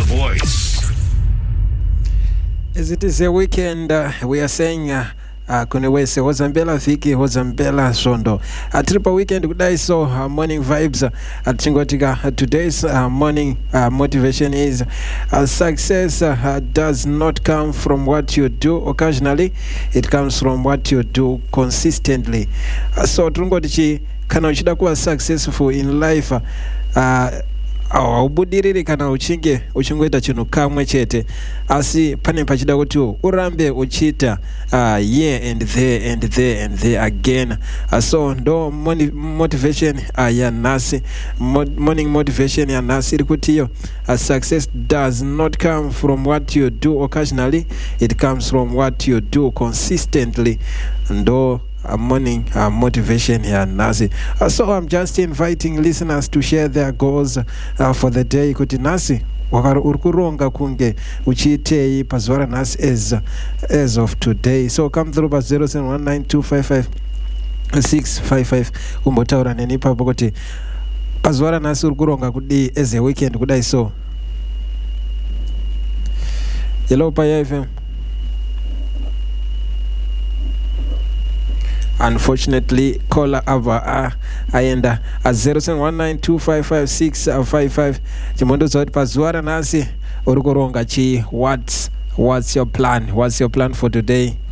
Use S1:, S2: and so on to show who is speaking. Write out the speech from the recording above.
S1: Voice.
S2: As it is a weekend, we are saying kune wese wozambela vhiki wozambela svondo triple weekend kudai. So morning vibes tichingotika today's morning motivation is success does not come from what you do occasionally, it comes from what you do consistently. So tiringoti kana uchida kuva successful in life haubudiriri kana uchingoita chinhu kamwe chete, asi pane pachida kuti urambe uchiita here and there and there and there again. So ndo motivation yanhasi, morning motivation yanhasi iri kuti iyo success does not come from what you do occasionally, it comes from what you do consistently. Ndo morning motivation here Nasi. So I'm just inviting listeners to share their goals for the day. Kuti Nasi urikuronga kunge uchiitei pazuva ranhasi as of today. So come through pa 0719255655 umbotaura neni papo kuti pazuva ranhasi urikuronga kudii as a weekend kudai. So hello Paya FM. Unfortunately, caller ava aenda 0719255655 chimondo zoti pazuva ranhasi urikuronga chi. What's your plan? What's your plan for today?